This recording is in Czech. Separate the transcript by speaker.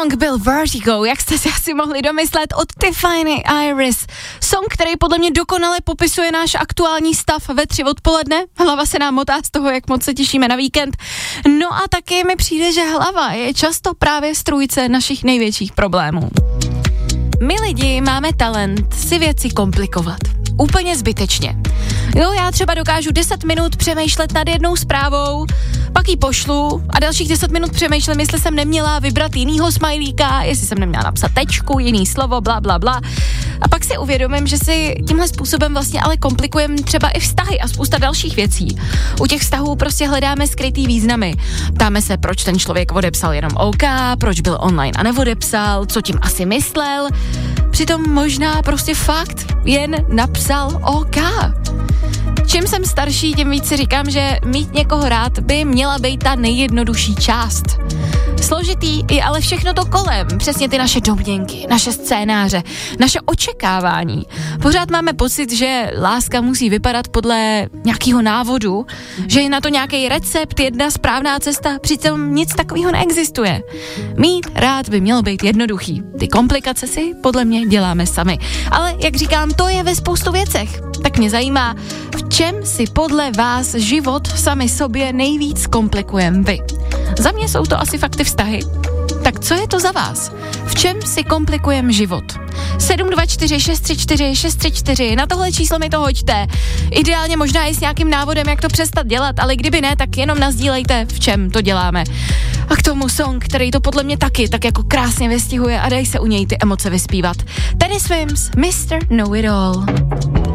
Speaker 1: song byl Vertigo, jak jste si asi mohli domyslet, od Tiffany Iris. Song, který podle mě dokonale popisuje náš aktuální stav ve 3 odpoledne. Hlava se nám motá z toho, jak moc se těšíme na víkend. No a taky mi přijde, že hlava je často právě strůjce našich největších problémů. My lidi máme talent si věci komplikovat. Úplně zbytečně. Jo, já třeba dokážu 10 minut přemýšlet nad jednou zprávou, pak ji pošlu a dalších 10 minut přemýšlím, jestli jsem neměla vybrat jinýho smajlíka, jestli jsem neměla napsat tečku, jiný slovo, bla, bla, bla. A pak si uvědomím, že si tímhle způsobem vlastně ale komplikujeme třeba i vztahy a spousta dalších věcí. U těch vztahů prostě hledáme skrytý významy. Ptáme se, proč ten člověk odepsal jenom OK, proč byl online a neodepsal, co tím asi myslel. Přitom možná prostě fakt jen napsal OK. Čím jsem starší, tím víc si říkám, že mít někoho rád by měla být ta nejjednodušší část. Složitý je ale všechno to kolem, přesně ty naše domněnky, naše scénáře, naše očekávání. Pořád máme pocit, že láska musí vypadat podle nějakého návodu, že je na to nějaký recept, jedna správná cesta, přitom nic takového neexistuje. Mít rád by mělo být jednoduchý. Ty komplikace si podle mě děláme sami. Ale jak říkám, to je ve spoustu věcech. Tak mě zajímá, v čem si podle vás život sami sobě nejvíc komplikujeme vy. Za mě jsou to asi fakt ty vztahy. Tak co je to za vás? V čem si komplikujeme život? 724 634 634, na tohle číslo mi to hoďte. Ideálně možná i s nějakým návodem, jak to přestat dělat, ale kdyby ne, tak jenom nazdílejte, v čem to děláme. A k tomu song, který to podle mě taky tak jako krásně vystihuje a dají se u něj ty emoce vyspívat. Teddy Swims, Mr. Know It All.